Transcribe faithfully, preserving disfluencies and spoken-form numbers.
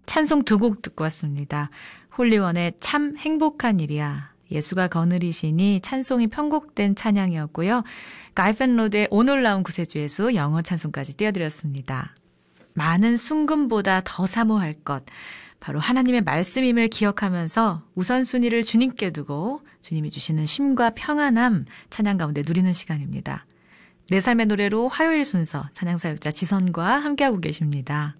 찬송 두 곡 듣고 왔습니다. 홀리원의 참 행복한 일이야. 예수가 거느리시니 찬송이 편곡된 찬양이었고요. 가이펜로드의 오늘 나온 구세주예수 영어 찬송까지 띄워드렸습니다. 많은 순금보다 더 사모할 것. 바로 하나님의 말씀임을 기억하면서 우선순위를 주님께 두고 주님이 주시는 쉼과 평안함 찬양 가운데 누리는 시간입니다. 내 삶의 노래로 화요일 순서 찬양사역자 지선과 함께하고 계십니다.